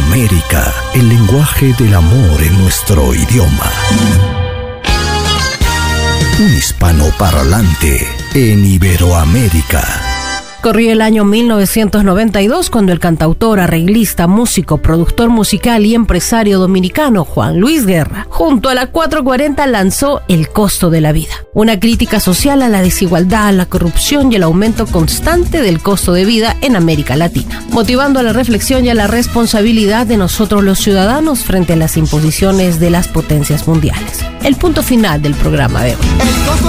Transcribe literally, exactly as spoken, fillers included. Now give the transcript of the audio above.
América, el lenguaje del amor en nuestro idioma. Un hispanoparlante en Iberoamérica. Corría el año mil novecientos noventa y dos cuando el cantautor, arreglista, músico, productor musical y empresario dominicano Juan Luis Guerra, junto a la cuatrocientos cuarenta, lanzó El costo de la vida, una crítica social a la desigualdad, la corrupción y el aumento constante del costo de vida en América Latina, motivando a la reflexión y a la responsabilidad de nosotros los ciudadanos frente a las imposiciones de las potencias mundiales. El punto final del programa de hoy.